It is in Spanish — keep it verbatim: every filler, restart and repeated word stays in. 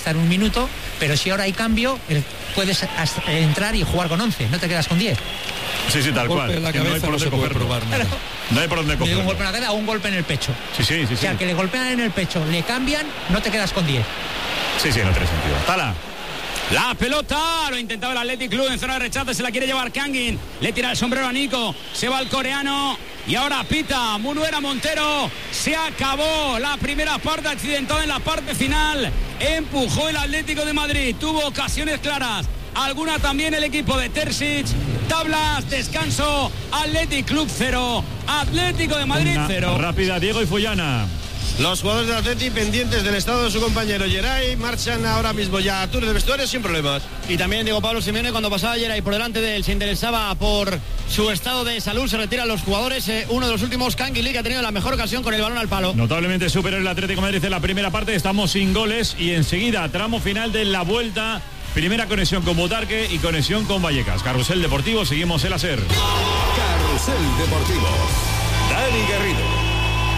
estar un minuto, pero si ahora hay cambio, puedes entrar y jugar con once, no te quedas con diez. Sí, sí, tal cual. En la cabeza no, hay por no se puede probar nada. No hay por dónde cogerlo. Un golpe en la cabeza o un golpe en el pecho. Sí, sí, sí. O sea, sí. que le golpean en el pecho, le cambian, no te quedas con diez. Sí, sí, no tiene sentido. Tala. La pelota, lo intentaba el Athletic Club en zona de rechazo, se la quiere llevar Kangin, le tira el sombrero a Nico, se va el coreano y ahora pita Munuera Montero. Se acabó la primera parte, accidentada en la parte final, empujó el Atlético de Madrid, tuvo ocasiones claras, alguna también el equipo de Terzic. Tablas, descanso, Athletic Club cero, Atlético de Madrid cero. Rápida, Diego y Follana. Los jugadores del Atleti pendientes del estado de su compañero Geray marchan ahora mismo ya a tour de vestuario sin problemas. Y también Diego Pablo Simeone, cuando pasaba Geray por delante de él, se interesaba por su estado de salud, se retiran los jugadores. Eh, uno de los últimos, Canguilí, que ha tenido la mejor ocasión con el balón al palo. Notablemente superior el Atlético de Madrid en la primera parte, estamos sin goles y enseguida tramo final de la vuelta. Primera conexión con Butarque y conexión con Vallecas. Carrusel Deportivo, seguimos el hacer. Carrusel Deportivo. Dani Garrido.